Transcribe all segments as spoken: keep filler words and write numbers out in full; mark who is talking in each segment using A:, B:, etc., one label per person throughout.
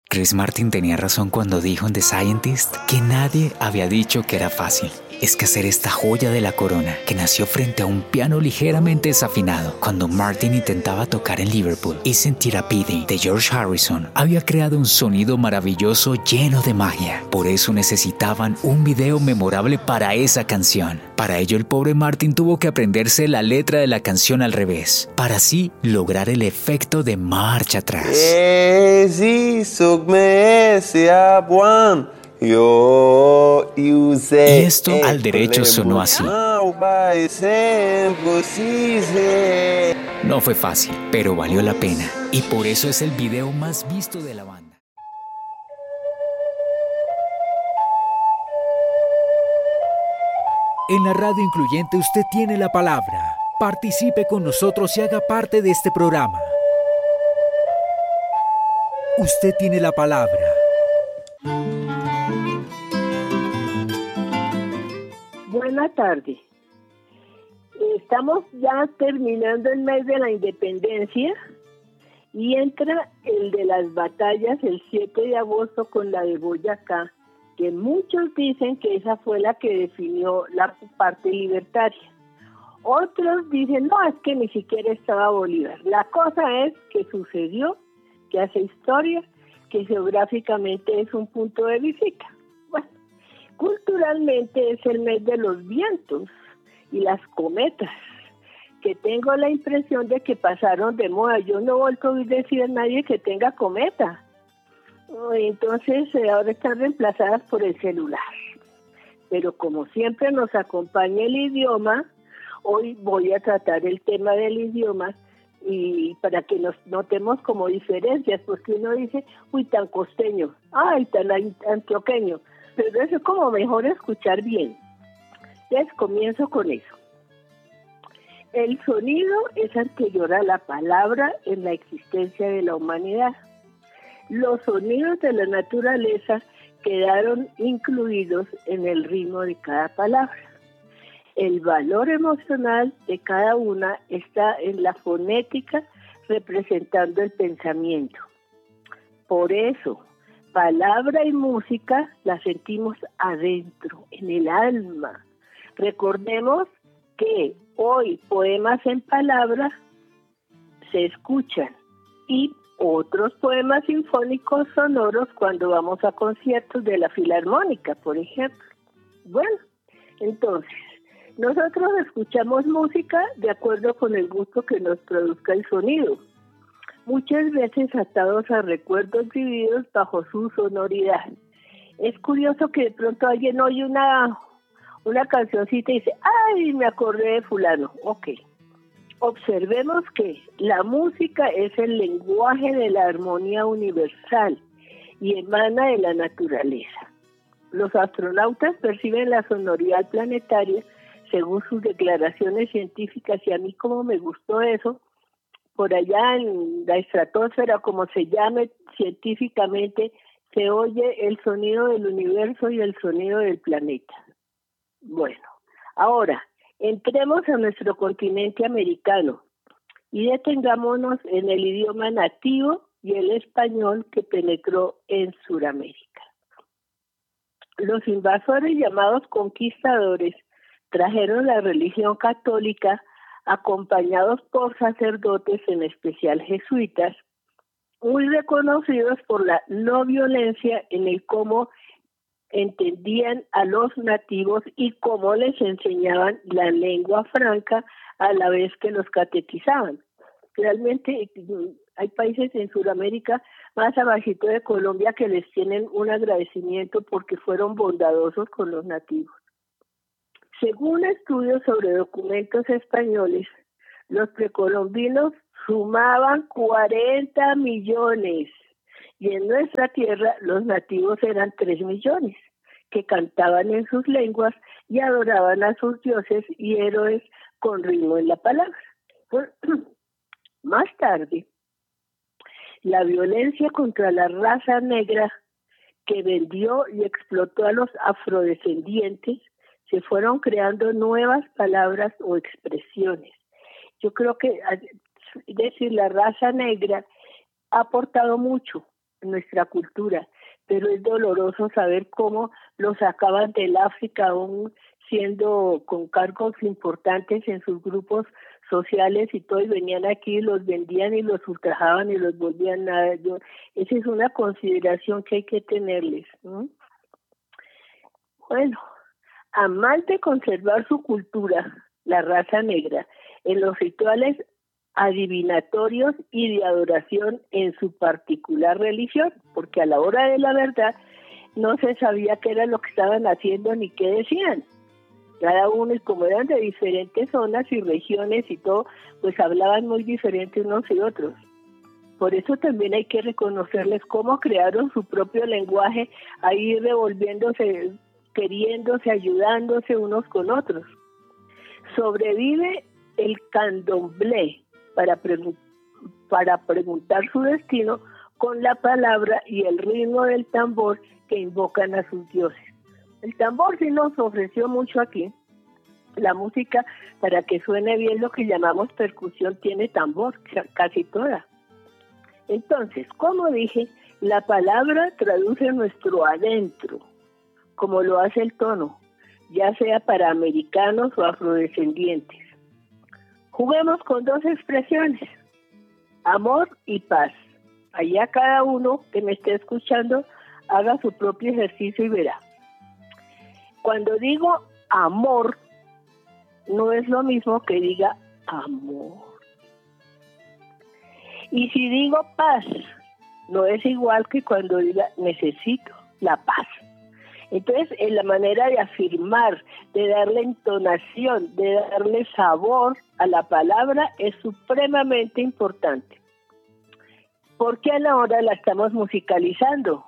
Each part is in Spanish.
A: Chris Martin tenía razón cuando dijo en The Scientist que nadie había dicho que era fácil. Es que hacer esta joya de la corona, que nació frente a un piano ligeramente desafinado cuando Martin intentaba tocar en Liverpool, Isn't It a Pity de George Harrison, había creado un sonido maravilloso lleno de magia. Por eso necesitaban un video memorable para esa canción. Para ello el pobre Martin tuvo que aprenderse la letra de la canción al revés, para así lograr el efecto de marcha atrás.
B: Yo
A: Y esto al derecho sonó así. No fue fácil, pero valió la pena. Y por eso es el video más visto de la banda.
C: En la radio incluyente usted tiene la palabra. Participe con nosotros y haga parte de este programa. Usted tiene la palabra.
D: Buenas tardes. Estamos ya terminando el mes de la independencia y entra el de las batallas el siete de agosto con la de Boyacá, que muchos dicen que esa fue la que definió la parte libertaria. Otros dicen, no, es que ni siquiera estaba Bolívar. La cosa es que sucedió, que hace historia, que geográficamente es un punto de visita. Bueno, culturalmente es el mes de los vientos y las cometas, que tengo la impresión de que pasaron de moda. Yo no he vuelto a oír decir a nadie que tenga cometa. Entonces eh, ahora están reemplazadas por el celular. Pero como siempre nos acompaña el idioma, hoy voy a tratar el tema del idioma y para que nos notemos como diferencias, porque uno dice, uy, tan costeño, ay, tan antioqueño, pero eso es como mejor escuchar bien. Entonces comienzo con eso. El sonido es anterior a la palabra en la existencia de la humanidad. Los sonidos de la naturaleza quedaron incluidos en el ritmo de cada palabra. El valor emocional de cada una está en la fonética representando el pensamiento. Por eso, palabra y música la sentimos adentro, en el alma. Recordemos que hoy poemas en palabras se escuchan y otros poemas sinfónicos sonoros cuando vamos a conciertos de la Filarmónica, por ejemplo. Bueno, entonces, nosotros escuchamos música de acuerdo con el gusto que nos produzca el sonido, muchas veces atados a recuerdos vividos bajo su sonoridad. Es curioso que de pronto alguien oye una, una cancioncita y dice, ¡ay, me acordé de fulano! Ok. Observemos que la música es el lenguaje de la armonía universal y emana de la naturaleza. Los astronautas perciben la sonoridad planetaria según sus declaraciones científicas, y a mí como me gustó eso, por allá en la estratosfera, como se llame científicamente, se oye el sonido del universo y el sonido del planeta. Bueno, ahora, entremos a nuestro continente americano y detengámonos en el idioma nativo y el español que penetró en Sudamérica. Los invasores llamados conquistadores trajeron la religión católica acompañados por sacerdotes, en especial jesuitas, muy reconocidos por la no violencia en el cómo entendían a los nativos y cómo les enseñaban la lengua franca a la vez que los catequizaban. Realmente hay países en Sudamérica, más abajito de Colombia, que les tienen un agradecimiento porque fueron bondadosos con los nativos. Según estudios sobre documentos españoles, los precolombinos sumaban cuarenta millones y en nuestra tierra los nativos eran tres millones que cantaban en sus lenguas y adoraban a sus dioses y héroes con ritmo en la palabra. Más tarde, la violencia contra la raza negra que vendió y explotó a los afrodescendientes, se fueron creando nuevas palabras o expresiones. Yo creo que, es decir, la raza negra ha aportado mucho, nuestra cultura, pero es doloroso saber cómo los sacaban del África aún siendo con cargos importantes en sus grupos sociales y todo, y venían aquí, los vendían y los ultrajaban y los volvían nada. Yo, esa es una consideración que hay que tenerles, ¿no? Bueno, a mal de conservar su cultura, la raza negra, en los rituales adivinatorios y de adoración en su particular religión, porque a la hora de la verdad no se sabía qué era lo que estaban haciendo ni qué decían. Cada uno, y como eran de diferentes zonas y regiones y todo, pues hablaban muy diferente unos y otros. Por eso también hay que reconocerles cómo crearon su propio lenguaje, ahí revolviéndose, queriéndose, ayudándose unos con otros. Sobrevive el candomblé para, pregun- para preguntar su destino con la palabra y el ritmo del tambor que invocan a sus dioses. El tambor sí nos ofreció mucho aquí. La música, para que suene bien, lo que llamamos percusión, tiene tambor, casi toda. Entonces, como dije, la palabra traduce nuestro adentro, como lo hace el tono, ya sea para americanos o afrodescendientes. Juguemos con dos expresiones, amor y paz. Allá cada uno que me esté escuchando haga su propio ejercicio y verá. Cuando digo amor, no es lo mismo que diga amor. Y si digo paz, no es igual que cuando diga necesito la paz. Entonces, en la manera de afirmar, de darle entonación, de darle sabor a la palabra es supremamente importante. Porque a la hora la estamos musicalizando.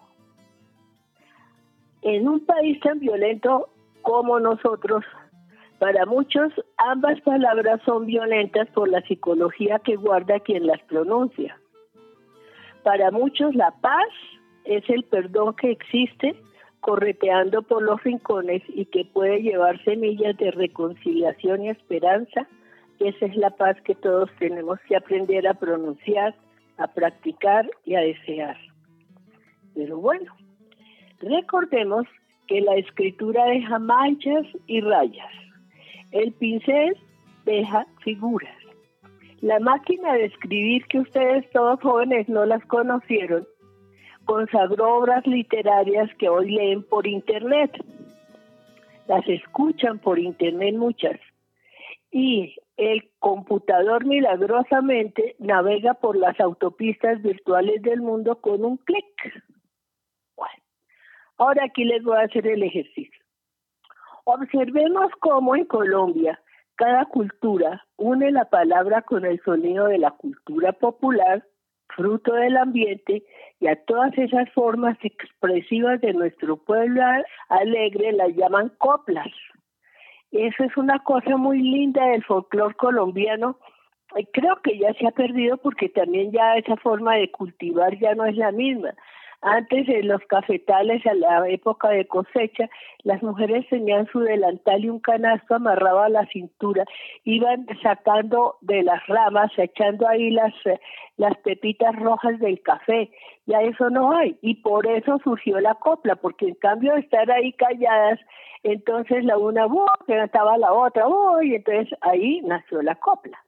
D: En un país tan violento como nosotros, para muchos ambas palabras son violentas por la psicología que guarda quien las pronuncia. Para muchos la paz es el perdón que existe correteando por los rincones y que puede llevar semillas de reconciliación y esperanza. Esa es la paz que todos tenemos que aprender a pronunciar, a practicar y a desear. Pero bueno, recordemos que la escritura deja manchas y rayas. El pincel deja figuras. La máquina de escribir que ustedes todos jóvenes no las conocieron, consagró obras literarias que hoy leen por internet. Las escuchan por internet muchas. Y el computador milagrosamente navega por las autopistas virtuales del mundo con un clic. Bueno, ahora aquí les voy a hacer el ejercicio. Observemos cómo en Colombia cada cultura une la palabra con el sonido de la cultura popular, fruto del ambiente, y a todas esas formas expresivas de nuestro pueblo alegre las llaman coplas. Eso es una cosa muy linda del folclore colombiano. Creo que ya se ha perdido porque también ya esa forma de cultivar ya no es la misma. Antes, en los cafetales, a la época de cosecha, las mujeres tenían su delantal y un canasto amarrado a la cintura. Iban sacando de las ramas, echando ahí las, las pepitas rojas del café. Ya eso no hay. Y por eso surgió la copla, porque en cambio de estar ahí calladas, entonces la una, ¡uh!, cantaba la otra, ¡uh!, y entonces ahí nació la copla.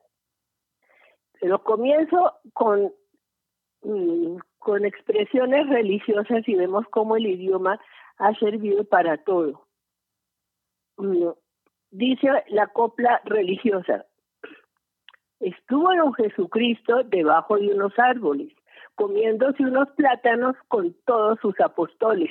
D: Pero comienzo con... Mmm, con expresiones religiosas y vemos cómo el idioma ha servido para todo. Dice la copla religiosa: estuvo don Jesucristo debajo de unos árboles, comiéndose unos plátanos con todos sus apóstoles.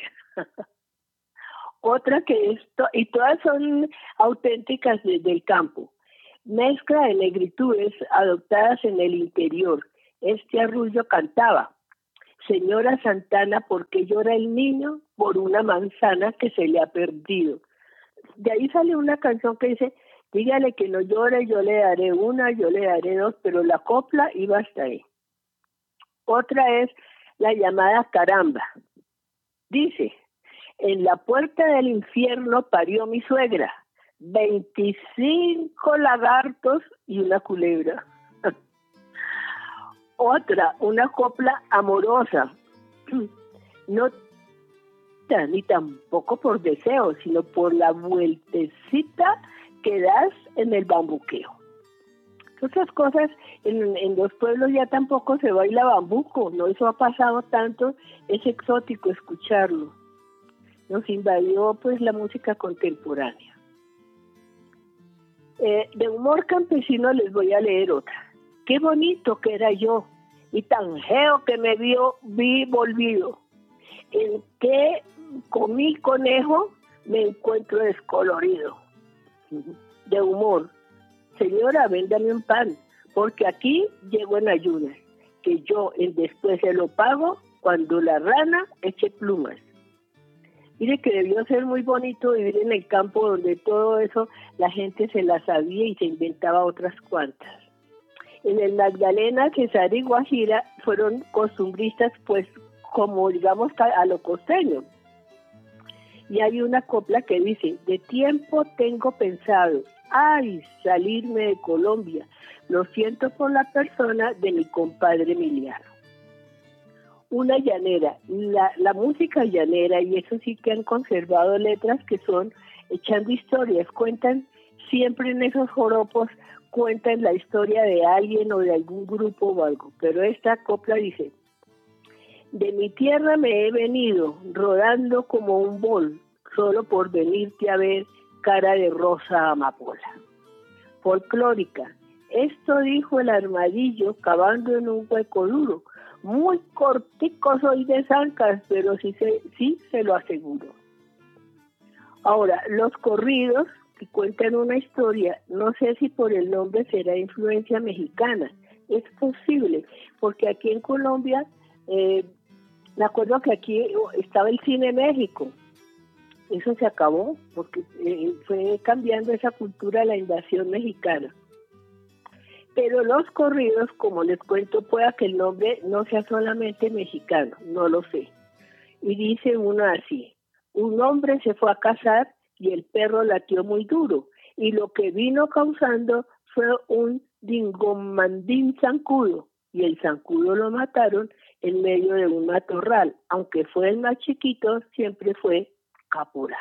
D: Otra que esto, y todas son auténticas desde el campo. Mezcla de negritudes adoptadas en el interior. Este arrullo cantaba: Señora Santana, ¿por qué llora el niño? Por una manzana que se le ha perdido. De ahí sale una canción que dice: dígale que no llore, yo le daré una, yo le daré dos, pero la copla iba hasta ahí. Otra es la llamada caramba. Dice: en la puerta del infierno parió mi suegra, veinticinco lagartos y una culebra. Otra, una copla amorosa. no ni tampoco por deseo, sino por la vueltecita que das en el bambuqueo. Esas cosas, en, en los pueblos ya tampoco se baila bambuco, ¿no? Eso ha pasado tanto, es exótico escucharlo. Nos invadió pues la música contemporánea. Eh, de humor campesino les voy a leer otra. Qué bonito que era yo, y tan feo que me vio, vi volvido. En que comí conejo, me encuentro descolorido. De humor. Señora, véndame un pan, porque aquí llego en ayunas, que yo el después se lo pago cuando la rana eche plumas. Mire que debió ser muy bonito vivir en el campo donde todo eso la gente se la sabía y se inventaba otras cuantas. En el Magdalena, Cesar y Guajira fueron costumbristas, pues como digamos a lo costeño. Y hay una copla que dice, de tiempo tengo pensado, ay, salirme de Colombia, lo siento por la persona de mi compadre Emiliano. Una llanera, la, la música llanera, y eso sí que han conservado letras que son echando historias, cuentan siempre en esos joropos, cuentan la historia de alguien o de algún grupo o algo, pero esta copla dice, de mi tierra me he venido, rodando como un bol, solo por venirte a ver, cara de rosa amapola. Folclórica, esto dijo el armadillo, cavando en un hueco duro, muy cortico soy de zancas, pero sí se, sí se lo aseguro. Ahora, los corridos que cuentan una historia, no sé si por el nombre será influencia mexicana, es posible, porque aquí en Colombia, eh, me acuerdo que aquí estaba el Cine México, eso se acabó, porque eh, fue cambiando esa cultura de la invasión mexicana. Pero los corridos, como les cuento, pueda que el nombre no sea solamente mexicano, no lo sé. Y dice uno así, un hombre se fue a cazar y el perro latió muy duro, y lo que vino causando fue un dingomandín zancudo, y el zancudo lo mataron en medio de un matorral, aunque fue el más chiquito, siempre fue caporal.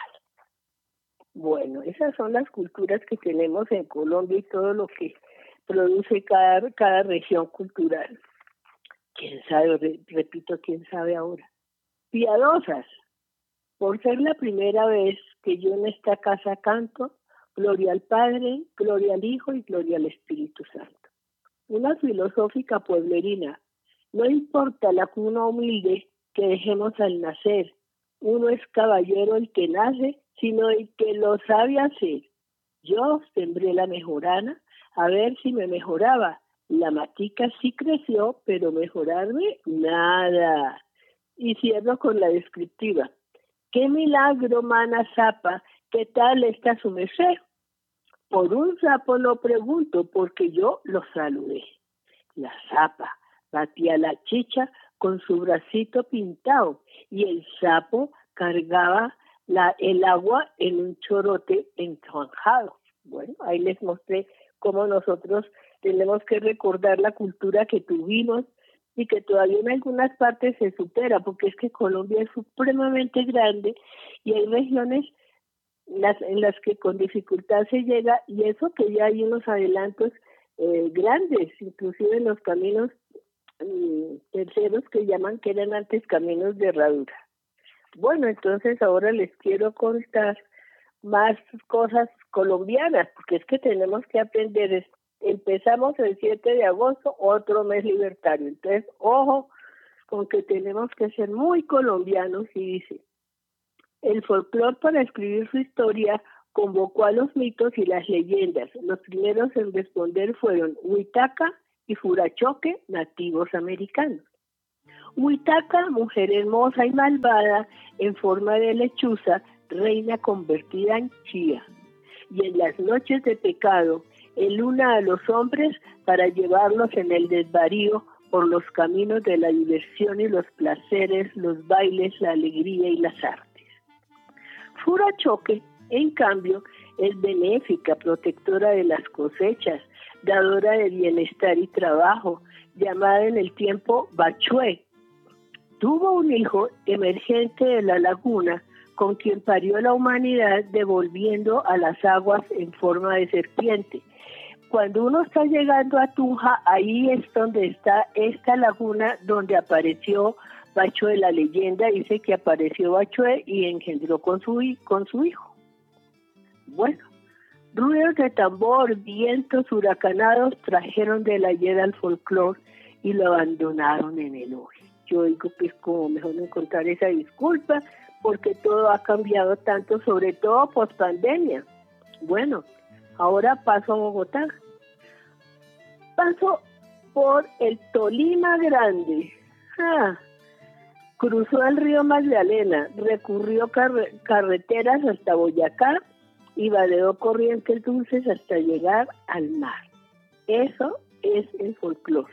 D: Bueno, esas son las culturas que tenemos en Colombia y todo lo que produce cada, cada región cultural. ¿Quién sabe? Re, repito, ¿quién sabe ahora? Piadosas. Por ser la primera vez que yo en esta casa canto, gloria al Padre, gloria al Hijo y gloria al Espíritu Santo. Una filosófica pueblerina. No importa la cuna humilde que dejemos al nacer, uno es caballero el que nace, sino el que lo sabe hacer. Yo sembré la mejorana, a ver si me mejoraba. La matica sí creció, pero mejorarme, nada. Y cierro con la descriptiva. ¡Qué milagro, mana zapa! ¿Qué tal está su merced? Por un sapo no pregunto, porque yo lo saludé. La zapa batía la chicha con su bracito pintado y el sapo cargaba la, el agua en un chorote entonjado. Bueno, ahí les mostré cómo nosotros tenemos que recordar la cultura que tuvimos y que todavía en algunas partes se supera, porque es que Colombia es supremamente grande y hay regiones las, en las que con dificultad se llega, y eso que ya hay unos adelantos eh, grandes, inclusive en los caminos eh, terceros que llaman, que eran antes caminos de herradura. Bueno, entonces ahora les quiero contar más cosas colombianas, porque es que tenemos que aprender. Empezamos el siete de agosto, otro mes libertario, entonces ojo con que tenemos que ser muy colombianos. Y dice, el folclore para escribir su historia convocó a los mitos y las leyendas. Los primeros en responder fueron Huitaca y Furachoque, nativos americanos. Huitaca, mujer hermosa y malvada, en forma de lechuza, reina convertida en chía. Y en las noches de pecado, eluna a los hombres para llevarlos en el desvarío por los caminos de la diversión y los placeres, los bailes, la alegría y las artes. Furachoque, en cambio, es benéfica, protectora de las cosechas, dadora de bienestar y trabajo, llamada en el tiempo Bachué, Tuvo un hijo emergente de la laguna con quien parió la humanidad devolviendo a las aguas en forma de serpiente. Cuando uno está llegando a Tunja, ahí es donde está esta laguna donde apareció Bachué. La leyenda dice que apareció Bachué y engendró con su, con su hijo. Bueno, ruidos de tambor, vientos huracanados trajeron del ayer al folclore y lo abandonaron en el hoy. Yo digo que es como mejor no encontrar esa disculpa porque todo ha cambiado tanto, sobre todo post pandemia. Bueno, ahora paso a Bogotá. Paso por el Tolima Grande. Ah, cruzó el río Magdalena, recurrió car- carreteras hasta Boyacá y vadeó corrientes dulces hasta llegar al mar. Eso es el folclore.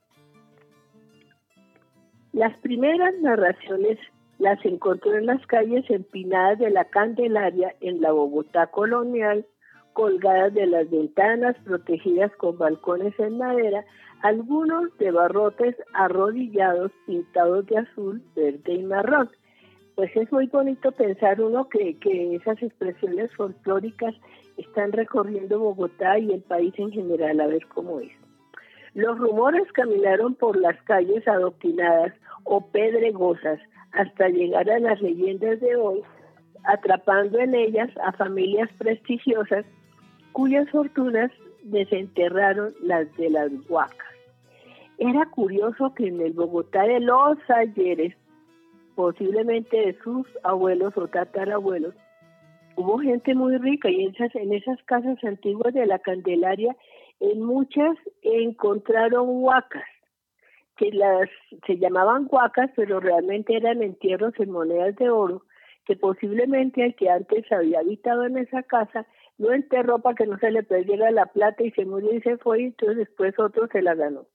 D: Las primeras narraciones las encontró en las calles empinadas de la Candelaria en la Bogotá colonial, colgadas de las ventanas, protegidas con balcones en madera, algunos de barrotes arrodillados pintados de azul, verde y marrón. Pues es muy bonito pensar uno que, que esas expresiones folclóricas están recorriendo Bogotá y el país en general, a ver cómo es. Los rumores caminaron por las calles adoctrinadas o pedregosas hasta llegar a las leyendas de hoy, atrapando en ellas a familias prestigiosas cuyas fortunas desenterraron las de las huacas. Era curioso que en el Bogotá de los ayeres, posiblemente de sus abuelos o tatarabuelos, hubo gente muy rica y en esas, en esas casas antiguas de la Candelaria, en muchas encontraron huacas, que las se llamaban huacas, pero realmente eran entierros en monedas de oro, que posiblemente el que antes había habitado en esa casa lo enterró para que no se le perdiera la plata y se murió y se fue, y entonces después otro se la ganó.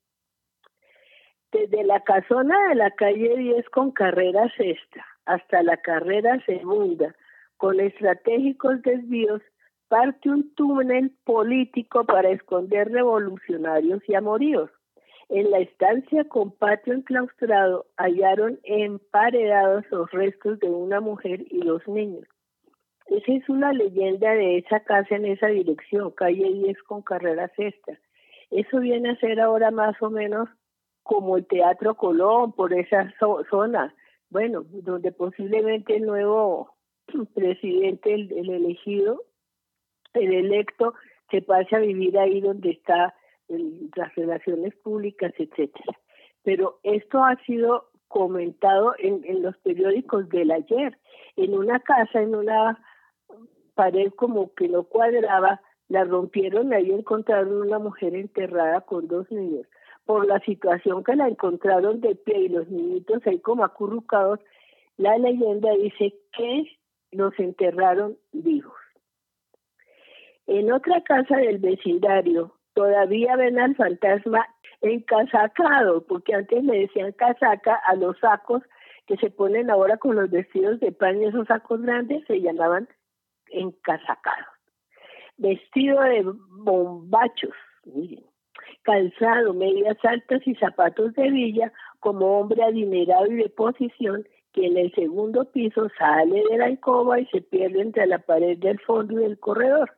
D: Desde la casona de la calle diez con carrera sexta hasta la carrera segunda, con estratégicos desvíos, parte un túnel político para esconder revolucionarios y amoríos. En la estancia con patio enclaustrado hallaron emparedados los restos de una mujer y dos niños. Esa es una leyenda de esa casa en esa dirección, calle diez con carrera sexta. Eso viene a ser ahora más o menos como el Teatro Colón, por esa zo- zona, bueno, donde posiblemente el nuevo presidente, el, el elegido, el electo, se pase a vivir ahí donde está el, las relaciones públicas, etcétera. Pero esto ha sido comentado en, en los periódicos del ayer. En una casa, en una pared como que no cuadraba, la rompieron, ahí encontraron una mujer enterrada con dos niños. Por la situación que la encontraron de pie y los niñitos ahí como acurrucados, la leyenda dice que los enterraron vivos. En otra casa del vecindario todavía ven al fantasma encasacado, porque antes le decían casaca a los sacos que se ponen ahora con los vestidos de paño, esos sacos grandes se llamaban encasacados. Vestido de bombachos, miren, calzado, medias altas y zapatos de villa, como hombre adinerado y de posición, que en el segundo piso sale de la alcoba y se pierde entre la pared del fondo y del corredor.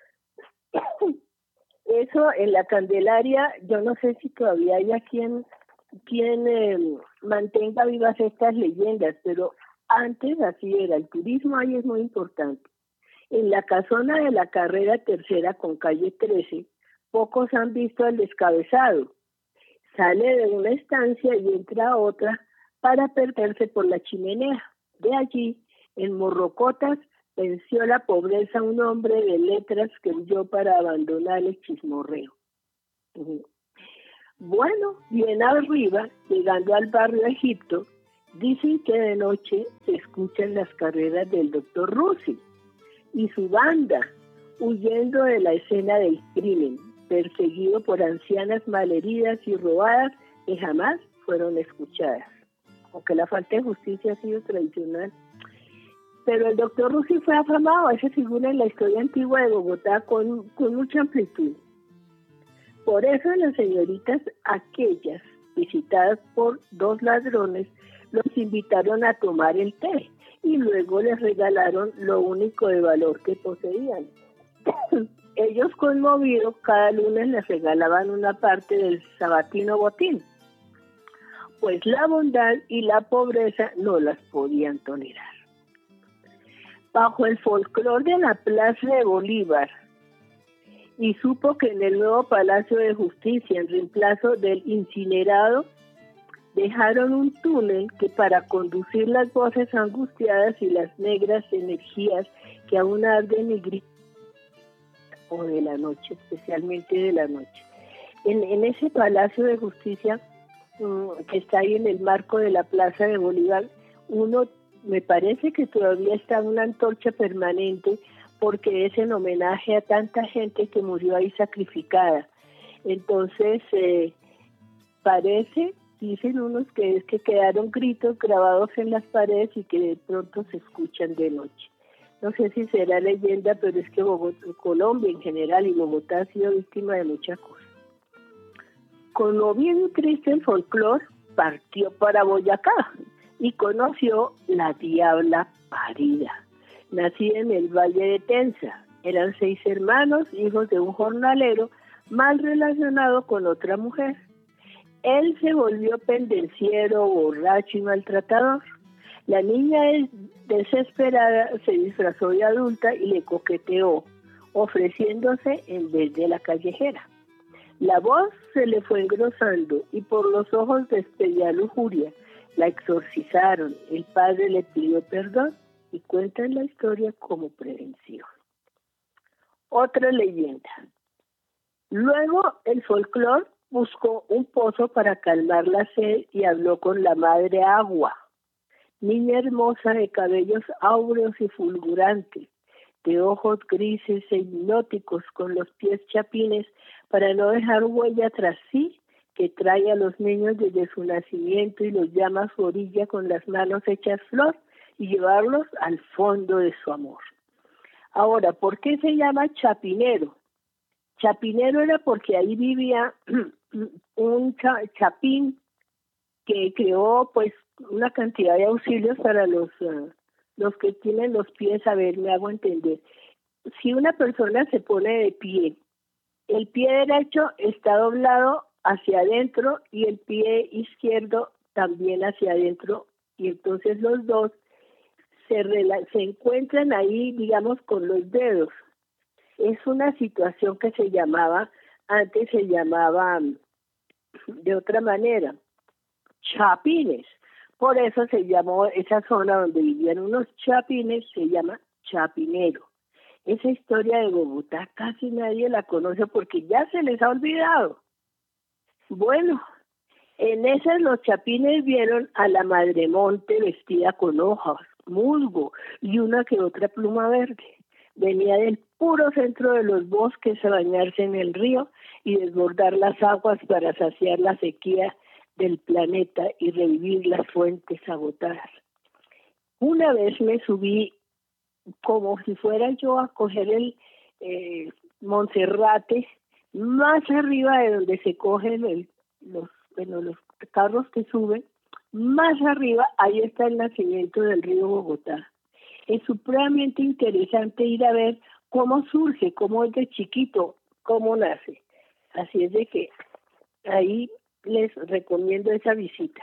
D: Eso en la Candelaria, yo no sé si todavía hay quien, quien eh, mantenga vivas estas leyendas, pero antes así era. El turismo ahí es muy importante. En la casona de la carrera tercera con calle trece, pocos han visto el descabezado. Sale de una estancia y entra a otra para perderse por la chimenea. De allí, en Morrocotas, venció la pobreza un hombre de letras que huyó para abandonar el chismorreo. Uh-huh. Bueno, bien arriba, llegando al barrio Egipto, dicen que de noche se escuchan las carreras del doctor Rusi y su banda, huyendo de la escena del crimen, perseguido por ancianas malheridas y robadas que jamás fueron escuchadas. Aunque la falta de justicia ha sido tradicional. Pero el doctor Rusi fue afamado, esa figura en la historia antigua de Bogotá con, con mucha amplitud. Por eso las señoritas aquellas, visitadas por dos ladrones, los invitaron a tomar el té y luego les regalaron lo único de valor que poseían. Ellos, conmovidos, cada lunes les regalaban una parte del sabatino botín, pues la bondad y la pobreza no las podían tolerar. Bajo el folclore de la Plaza de Bolívar, y supo que en el nuevo Palacio de Justicia, en reemplazo del incinerado, dejaron un túnel que para conducir las voces angustiadas y las negras energías que aún arden y gritan o de la noche, especialmente de la noche. En, en ese Palacio de Justicia um, que está ahí en el marco de la Plaza de Bolívar, uno me parece que todavía está una antorcha permanente porque es en homenaje a tanta gente que murió ahí sacrificada. Entonces, eh, parece, dicen unos, que es que quedaron gritos grabados en las paredes y que de pronto se escuchan de noche. No sé si será leyenda, pero es que Bogotá, Colombia en general y Bogotá ha sido víctima de muchas cosas. Conmovido y triste el folclore, partió para Boyacá y conoció la Diabla Parida, nacida en el Valle de Tensa. Eran seis hermanos, hijos de un jornalero mal relacionado con otra mujer. Él se volvió pendenciero, borracho y maltratador. La niña desesperada se disfrazó de adulta y le coqueteó, ofreciéndose en vez de la callejera. La voz se le fue engrosando y por los ojos despedía lujuria. La exorcizaron, el padre le pidió perdón y cuentan la historia como prevención. Otra leyenda. Luego el folclore buscó un pozo para calmar la sed y habló con la madre agua, niña hermosa de cabellos áureos y fulgurantes, de ojos grises e hipnóticos, con los pies chapines para no dejar huella tras sí, que trae a los niños desde su nacimiento y los llama a su orilla con las manos hechas flor y llevarlos al fondo de su amor. Ahora, ¿por qué se llama Chapinero? Chapinero era porque ahí vivía un chapín que creó pues una cantidad de auxilios para los, uh, los que tienen los pies. A ver, me hago entender. Si una persona se pone de pie, el pie derecho está doblado hacia adentro y el pie izquierdo también hacia adentro, y entonces los dos se, rela- se encuentran ahí, digamos, con los dedos. Es una situación que se llamaba, antes se llamaba de otra manera, chapines. Por eso se llamó esa zona donde vivían unos chapines, se llama Chapinero. Esa historia de Bogotá casi nadie la conoce porque ya se les ha olvidado. Bueno, en esas los chapines vieron a la Madremonte vestida con hojas, musgo y una que otra pluma verde. Venía del puro centro de los bosques a bañarse en el río y desbordar las aguas para saciar la sequía del planeta y revivir las fuentes agotadas. Una vez me subí como si fuera yo a coger el eh, Monserrate, más arriba de donde se cogen el, los, bueno, los carros que suben, más arriba, ahí está el nacimiento del río Bogotá. Es supremamente interesante ir a ver cómo surge, cómo es de chiquito, cómo nace. Así es de que ahí les recomiendo esa visita.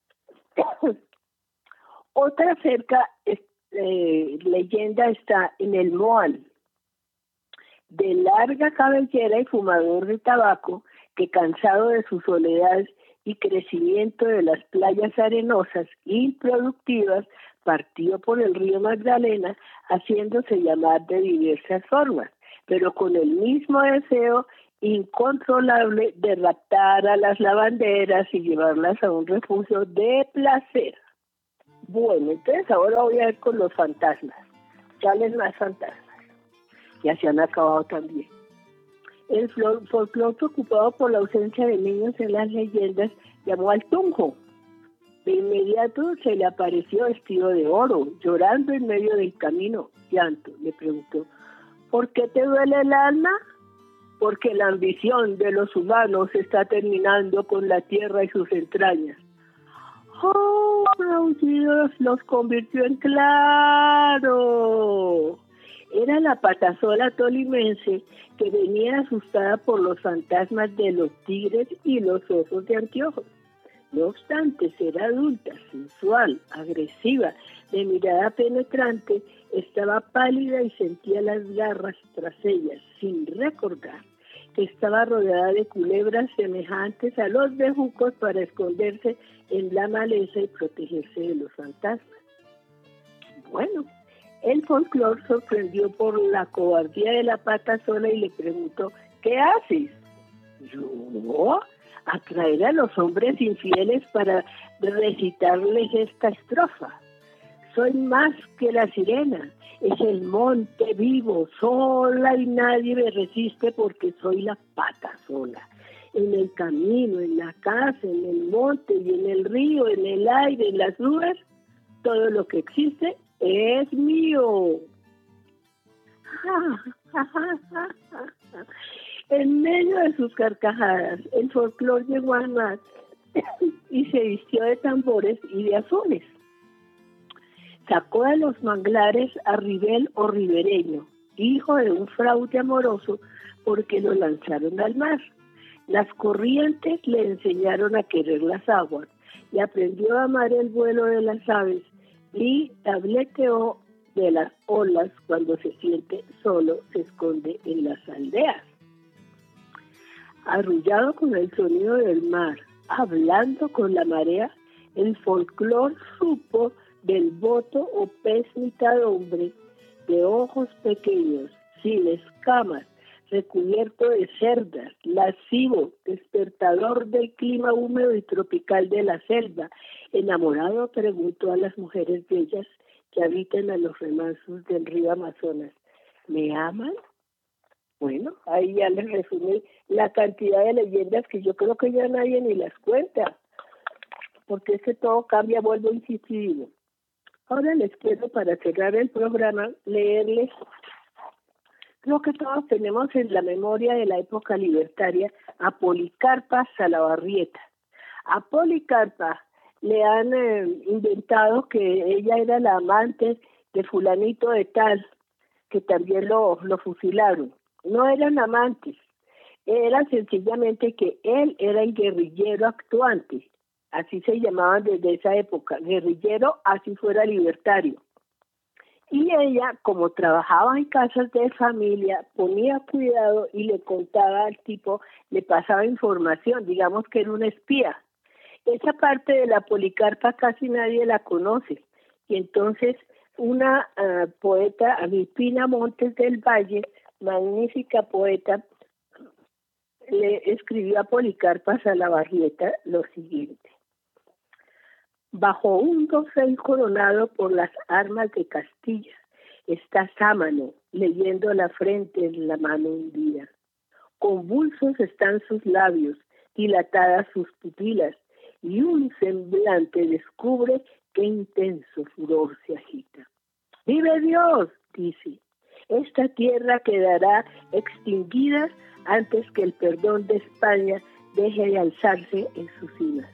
D: Otra cerca, eh, leyenda está en el Moán, de larga cabellera y fumador de tabaco, que cansado de su soledad y crecimiento de las playas arenosas e improductivas, partió por el río Magdalena, haciéndose llamar de diversas formas, pero con el mismo deseo incontrolable de raptar a las lavanderas y llevarlas a un refugio de placer. Bueno, entonces ahora voy a ver con los fantasmas. Ya les más fantasmas. Ya se han acabado también. El folclore, preocupado por la ausencia de niños en las leyendas, llamó al Tunjo. De inmediato se le apareció vestido de oro, llorando en medio del camino. Llanto, le preguntó, ¿por qué te duele el alma? Porque la ambición de los humanos está terminando con la tierra y sus entrañas. ¡Oh! Aullidos los convirtió en claro. Era la patasola tolimense que venía asustada por los fantasmas de los tigres y los osos de anteojos. No obstante ser adulta, sensual, agresiva, de mirada penetrante, estaba pálida y sentía las garras tras ellas, sin recordar que estaba rodeada de culebras semejantes a los bejucos para esconderse en la maleza y protegerse de los fantasmas. Bueno, el folclore sorprendió por la cobardía de la patasola y le preguntó, ¿qué haces? Yo, atraer a los hombres infieles para recitarles esta estrofa. Soy más que la sirena, es el monte vivo, sola y nadie me resiste porque soy la patasola. En el camino, en la casa, en el monte y en el río, en el aire, en las nubes, todo lo que existe es mío. En medio de sus carcajadas, el folclore llegó al mar y se vistió de tambores y de azones. Sacó de los manglares a Ribel o Ribereño, hijo de un fraude amoroso, porque lo lanzaron al mar. Las corrientes le enseñaron a querer las aguas y aprendió a amar el vuelo de las aves y tableteó de las olas cuando se siente solo, se esconde en las aldeas. Arrullado con el sonido del mar, hablando con la marea, el folclore supo del boto o pez mitad hombre, de ojos pequeños, sin escamas, recubierto de cerdas, lascivo, despertador del clima húmedo y tropical de la selva. Enamorado preguntó a las mujeres bellas que habitan a los remansos del río Amazonas, ¿me aman? Bueno, ahí ya les resumí la cantidad de leyendas que yo creo que ya nadie ni las cuenta, porque es que todo cambia, vuelvo a insistir. Ahora les quiero, para cerrar el programa, leerles lo que todos tenemos en la memoria de la época libertaria, a Policarpa Salabarrieta. A Policarpa le han eh, inventado que ella era la amante de fulanito de tal, que también lo, lo fusilaron. No eran amantes, era sencillamente que él era el guerrillero actuante. Así se llamaban desde esa época, guerrillero, así fuera libertario. Y ella, como trabajaba en casas de familia, ponía cuidado y le contaba al tipo, le pasaba información, digamos que era una espía. Esa parte de la Policarpa casi nadie la conoce. Y entonces una uh, poeta, Agripina Montes del Valle, magnífica poeta, le escribió a Policarpa Salabarrieta lo siguiente. Bajo un dosel coronado por las armas de Castilla, está Sámano, leyendo la frente en la mano hundida. Convulsos están sus labios, dilatadas sus pupilas, y un semblante descubre qué intenso furor se agita. ¡Vive Dios!, dice. Esta tierra quedará extinguida antes que el perdón de España deje de alzarse en sus cimas.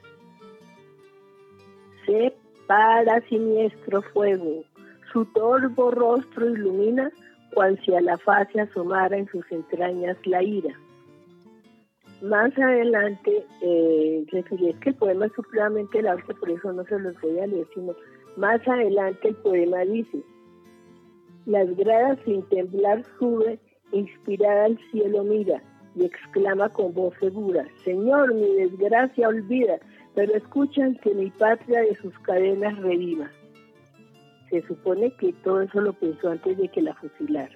D: Se para siniestro fuego, su torvo rostro ilumina, cual si a la faz se asomara en sus entrañas la ira. Más adelante, eh, referí que el poema es supremamente largo, por eso no se los voy a leer, sino más adelante el poema dice: las gradas sin temblar sube, inspirada al cielo mira, y exclama con voz segura, Señor, mi desgracia olvida, pero escuchan que mi patria de sus cadenas reviva. Se supone que todo eso lo pensó antes de que la fusilara.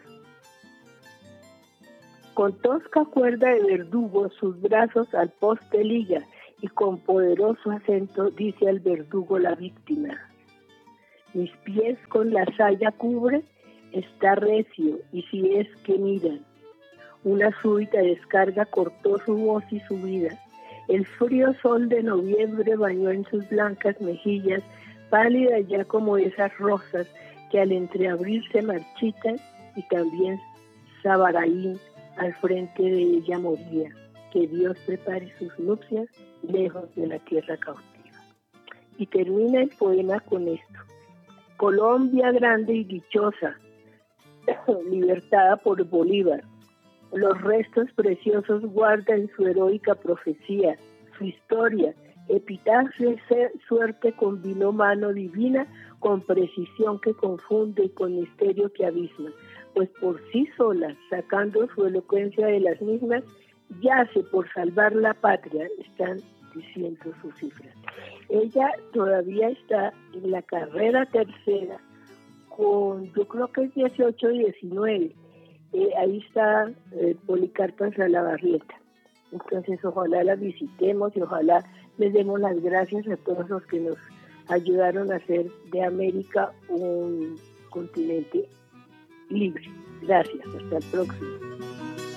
D: Con tosca cuerda de verdugo sus brazos al poste liga y con poderoso acento dice al verdugo la víctima. Mis pies con la saya cubre, está recio y si es que miran. Una súbita descarga cortó su voz y su vida. El frío sol de noviembre bañó en sus blancas mejillas, pálidas ya como esas rosas que al entreabrirse marchitan, y también Sabaraín al frente de ella moría. Que Dios prepare sus nupcias lejos de la tierra cautiva. Y termina el poema con esto: Colombia grande y dichosa, libertada por Bolívar, los restos preciosos guarda en su heroica profecía, su historia, epitafio y suerte combinó mano divina con precisión que confunde y con misterio que abisma, pues por sí sola, sacando su elocuencia de las mismas, yace por salvar la patria, están diciendo sus cifras. Ella todavía está en la carrera tercera, con yo creo que es dieciocho y diecinueve, eh, ahí está eh, Policarpa Salabarrieta. Entonces ojalá la visitemos y ojalá les demos las gracias a todos los que nos ayudaron a hacer de América un continente libre. Gracias, hasta el próximo.